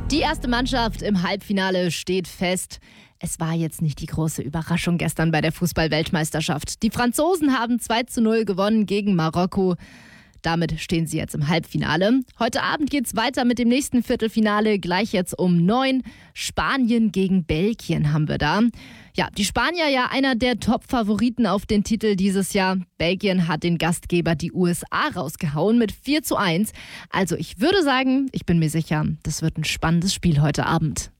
Die erste Mannschaft im Halbfinale steht fest. Es war jetzt nicht die große Überraschung gestern bei der Fußball-Weltmeisterschaft. Die Franzosen haben 2:0 gewonnen gegen Marokko. Damit stehen sie jetzt im Halbfinale. Heute Abend geht's weiter mit dem nächsten Viertelfinale. Gleich jetzt um 9. Spanien gegen Belgien haben wir da. Ja, die Spanier ja einer der Top-Favoriten auf den Titel dieses Jahr. Belgien hat den Gastgeber, die USA, rausgehauen mit 4:1. Also ich würde sagen, ich bin mir sicher, das wird ein spannendes Spiel heute Abend.